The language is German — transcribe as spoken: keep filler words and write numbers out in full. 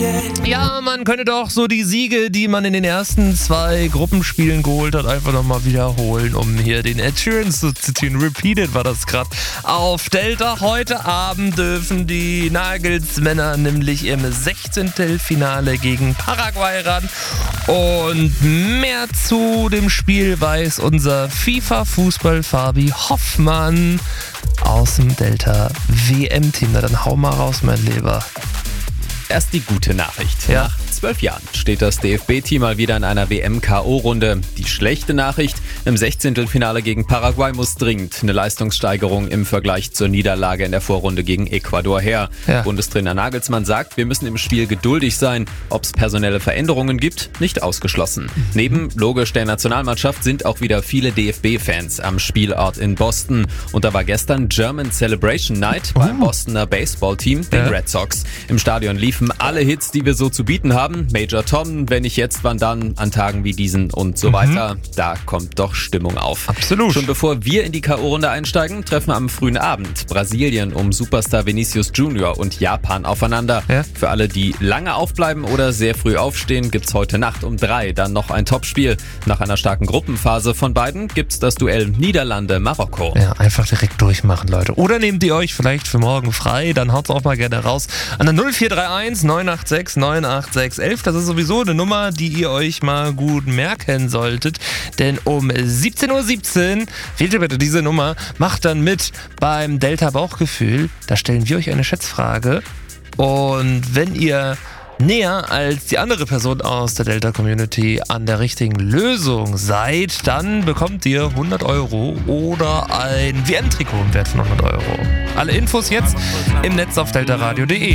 Ja, man könnte doch so die Siege, die man in den ersten zwei Gruppenspielen geholt hat, einfach nochmal wiederholen, um hier den Ed Sheeran zu zitieren. Repeated war das gerade auf Delta. Heute Abend dürfen die Nagelsmänner nämlich im Sechzehntelfinale gegen Paraguay ran. Und mehr zu dem Spiel weiß unser FIFA-Fußball-Fabi Hoffmann aus dem Delta-W M-Team. Na dann hau mal raus, mein Lieber. Erst die gute Nachricht. Ja. Nach zwölf Jahren steht das D F B-Team mal wieder in einer W M-K O-Runde. Die schlechte Nachricht: Im Sechzehntelfinale gegen Paraguay muss dringend eine Leistungssteigerung im Vergleich zur Niederlage in der Vorrunde gegen Ecuador her. Ja. Bundestrainer Nagelsmann sagt, wir müssen im Spiel geduldig sein. Ob es personelle Veränderungen gibt, nicht ausgeschlossen. Mhm. Neben logisch der Nationalmannschaft sind auch wieder viele D F B-Fans am Spielort in Boston. Und da war gestern German Celebration Night Oh. beim Bostoner Baseballteam, den Ja. Red Sox. Im Stadion liefen alle Hits, die wir so zu bieten haben. Major Tom, Wenn nicht jetzt, wann dann, an Tagen wie diesen und so Mhm. weiter. Da kommt doch Stimmung auf. Absolut. Schon bevor wir in die K O-Runde einsteigen, treffen am frühen Abend Brasilien um Superstar Vinicius Junior und Japan aufeinander. Ja. Für alle, die lange aufbleiben oder sehr früh aufstehen, gibt's heute Nacht um drei dann noch ein Topspiel. Nach einer starken Gruppenphase von beiden gibt's das Duell Niederlande-Marokko. Ja, einfach direkt durchmachen, Leute. Oder nehmt ihr euch vielleicht für morgen frei, dann haut's auch mal gerne raus an der null vier drei eins neun acht sechs neun acht sechs eins eins. Das ist sowieso eine Nummer, die ihr euch mal gut merken solltet, denn um siebzehn Uhr siebzehn, wählt ihr bitte diese Nummer, macht dann mit beim Delta Bauchgefühl. Da stellen wir euch eine Schätzfrage und wenn ihr näher als die andere Person aus der Delta-Community an der richtigen Lösung seid, dann bekommt ihr hundert Euro oder ein W M-Trikot im Wert von hundert Euro. Alle Infos jetzt im Netz auf deltaradio punkt de.